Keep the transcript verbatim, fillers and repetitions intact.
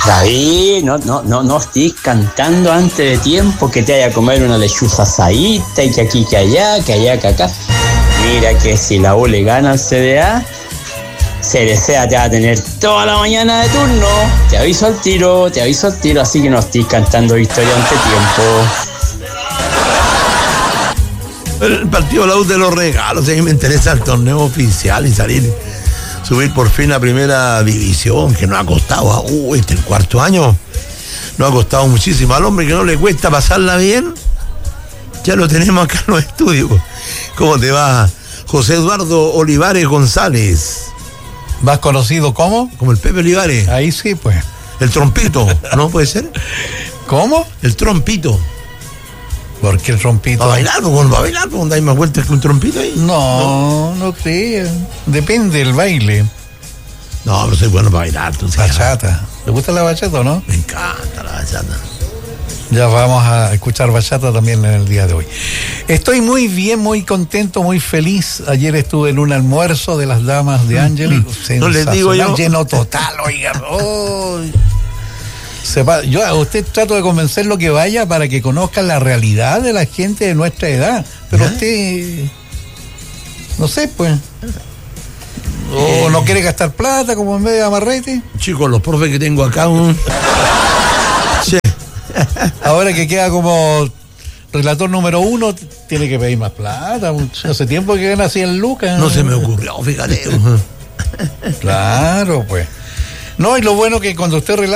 David, no, no, no, no estés cantando antes de tiempo que te vaya a comer una lechuza asadita y que aquí, que allá, que allá, que acá. Mira que si la U le gana al C D A, C D C te va a tener toda la mañana de turno. Te aviso al tiro, te aviso al tiro, así que no estés cantando victoria ante tiempo. El partido de la U de los regalos, a mí me interesa el torneo oficial y salir, subir por fin a primera división, que nos ha costado, a, uh, este el cuarto año, nos ha costado muchísimo. Al hombre que no le cuesta pasarla bien, ya lo tenemos acá en los estudios. ¿Cómo te va, José Eduardo Olivares González? ¿Más conocido como? Como el Pepe Olivares. Ahí sí, pues. El trompito, ¿no puede ser? ¿Cómo? El trompito. ¿Por qué el trompito? ¿Va a bailar? ¿Va a bailar? ¿Cuando hay más vueltas que un trompito ahí? No, no, no creo. Depende del baile. No, pero soy bueno para bailar. Tú bachata. ¿Te gusta la bachata o no? Me encanta la bachata. Ya vamos a escuchar bachata también en el día de hoy. Estoy muy bien, muy contento, muy feliz. Ayer estuve en un almuerzo de las damas de Angeli. No les digo yo. Lleno total, oiga. Oh. Sepa, yo a usted trato de convencerlo que vaya para que conozca la realidad de la gente de nuestra edad. Pero ¿eh? Usted, no sé, pues. ¿O eh. no quiere gastar plata como en vez de amarrete? Chicos, los profes que tengo acá, un... sí. Ahora que queda como relator número uno, tiene que pedir más plata. Hace tiempo que gana cien lucas. No se me ocurrió, fíjate. Claro, pues. No, y lo bueno que cuando usted relata